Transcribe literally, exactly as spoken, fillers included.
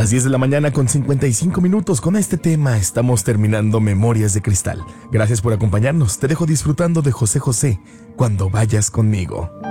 Las diez de la mañana con cincuenta y cinco minutos. Con este tema estamos terminando Memorias de Cristal. Gracias por acompañarnos. Te dejo disfrutando de José José, Cuando vayas conmigo.